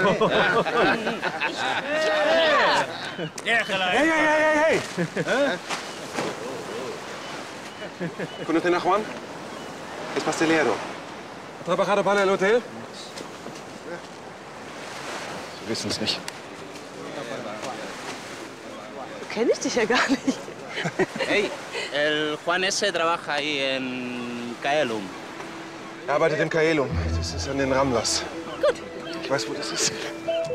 Hey! ¿Conocen a Juan? Es pastelero. ¿Ha trabajado para el hotel? Sie wissen es nicht. Kenne ich dich ja gar nicht. Hey, el Juan ese trabaja ahí en Kaelum. Er arbeitet im Kaelum. Das ist an den Ramlas. Gut. Ich weiß, wo das ist.